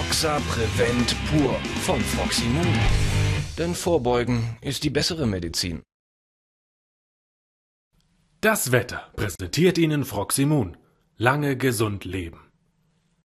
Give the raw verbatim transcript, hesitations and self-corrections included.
Foxa Prevent Pur von Froximon. Denn Vorbeugen ist die bessere Medizin. Das Wetter präsentiert Ihnen Froximon. Lange gesund leben.